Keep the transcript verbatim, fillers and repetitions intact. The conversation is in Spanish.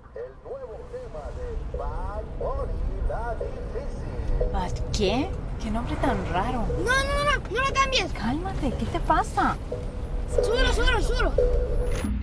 El nuevo tema de Bad Bunny, La Difícil. ¿Bad qué? ¿Qué nombre tan raro? No, no, no, no, no lo cambies. Cálmate, ¿qué te pasa? Súbelo, súbelo, súbelo.